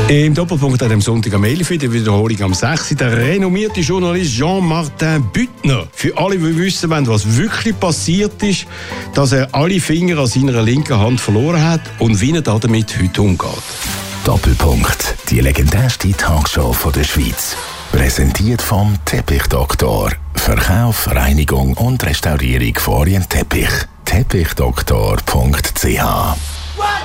Im Doppelpunkt an dem Sonntag am 11. der Wiederholung am 6. Der renommierte Journalist Jean-Martin Büttner. Für alle, die wissen wollen, was wirklich passiert ist, dass er alle Finger an seiner linken Hand verloren hat und wie er damit heute umgeht. Doppelpunkt. Die legendärste Talkshow von der Schweiz. Präsentiert vom Teppichdoktor. Verkauf, Reinigung und Restaurierung von Orientteppich. Teppichdoktor.ch